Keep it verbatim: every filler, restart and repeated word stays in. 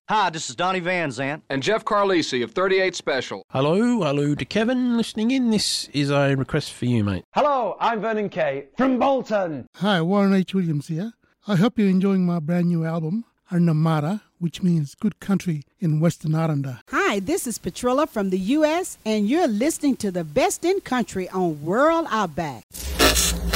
Hi, this is Donnie Van Zant. And Jeff Carlisi of thirty-eight Special. Hello, hello to Kevin listening in. This is a request for you, mate. Hello, I'm Vernon Kay from Bolton. Hi, Warren H. Williams here. I hope you're enjoying my brand new album, Arnamara, which means good country in Western Aranda. Hi, this is Petrilla from the U S, and you're listening to the best in country on World Outback.